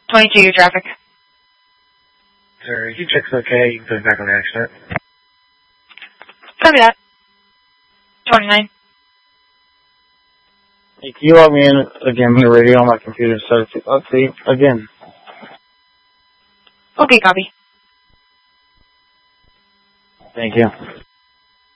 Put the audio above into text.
22, traffic. Sir, if you check's okay, you can put it back on accident. Copy that. 29. Hey, can you log me in again on the radio on my computer so let's see again. Okay, copy. Thank you.